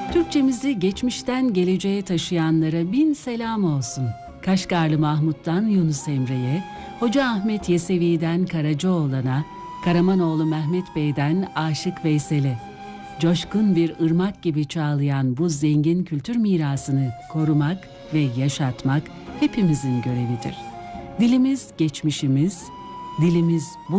Türkçemizi geçmişten geleceğe taşıyanlara bin selam olsun. Kaşgarlı Mahmut'tan Yunus Emre'ye, Hoca Ahmet Yesevi'den Karacaoğlan'a, Karamanoğlu Mehmet Bey'den Aşık Veysel'e. Coşkun bir ırmak gibi çağlayan bu zengin kültür mirasını korumak ve yaşatmak hepimizin görevidir. Dilimiz geçmişimiz, dilimiz bu